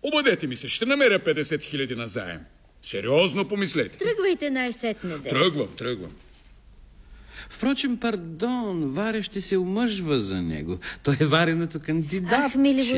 Обадете ми се, ще намеря 50 000 на заем. Сериозно помислете. Тръгвайте най-сетне, де. Тръгвам. Впрочем, пардон, Варя ще се омъжва за него. Той е вареното кандидатче. Ах, мили